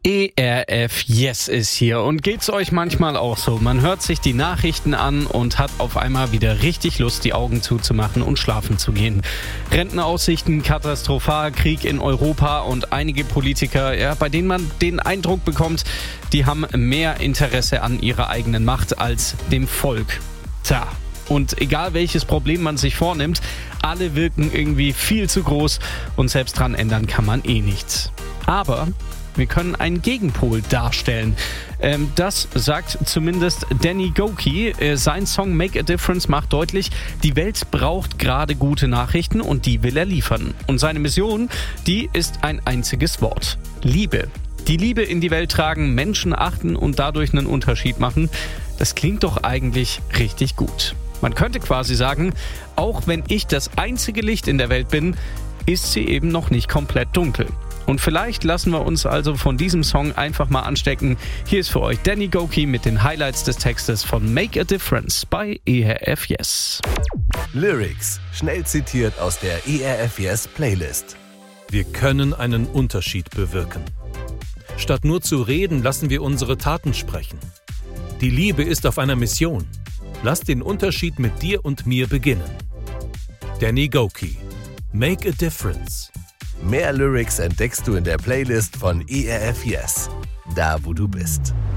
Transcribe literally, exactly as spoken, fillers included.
E R F Yes ist hier und geht's euch manchmal auch so? Man hört sich die Nachrichten an und hat auf einmal wieder richtig Lust, die Augen zuzumachen und schlafen zu gehen. Rentenaussichten katastrophal, Krieg in Europa und einige Politiker, ja, bei denen man den Eindruck bekommt, die haben mehr Interesse an ihrer eigenen Macht als dem Volk. Tja. Und egal welches Problem man sich vornimmt, alle wirken irgendwie viel zu groß und selbst dran ändern kann man eh nichts. Aber wir können einen Gegenpol darstellen. Ähm, das sagt zumindest Danny Gokey. Äh, sein Song Make a Difference macht deutlich, die Welt braucht gerade gute Nachrichten und die will er liefern. Und seine Mission, die ist ein einziges Wort: Liebe. Die Liebe in die Welt tragen, Menschen achten und dadurch einen Unterschied machen. Das klingt doch eigentlich richtig gut. Man könnte quasi sagen, auch wenn ich das einzige Licht in der Welt bin, ist sie eben noch nicht komplett dunkel. Und vielleicht lassen wir uns also von diesem Song einfach mal anstecken. Hier ist für euch Danny Gokey mit den Highlights des Textes von Make a Difference bei E R F Yes. Lyrics, schnell zitiert aus der E R F Yes Playlist. Wir können einen Unterschied bewirken. Statt nur zu reden, lassen wir unsere Taten sprechen. Die Liebe ist auf einer Mission. Lass den Unterschied mit dir und mir beginnen. Danny Gokey, Make a Difference. Mehr Lyrics entdeckst du in der Playlist von E R F Yes, da wo du bist.